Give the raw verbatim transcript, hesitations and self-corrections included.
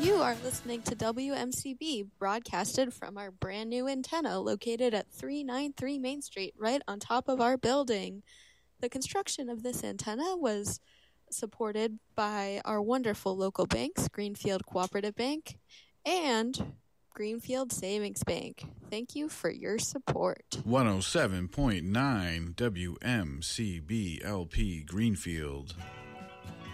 You are listening to W M C B, broadcasted from our brand new antenna located at three ninety-three Main Street, right on top of our building. The construction of this antenna was supported by our wonderful local banks, Greenfield Cooperative Bank and Greenfield Savings Bank. Thank you for your support. one oh seven point nine W M C B L P Greenfield.